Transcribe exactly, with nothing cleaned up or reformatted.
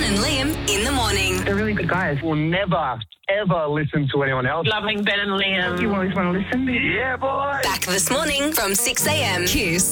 Ben and Liam in the morning. They're really good guys. Will never, ever listen to anyone else. Loving Ben and Liam. You always want to listen. Yeah, boy. Back this morning from six a.m. Kiss.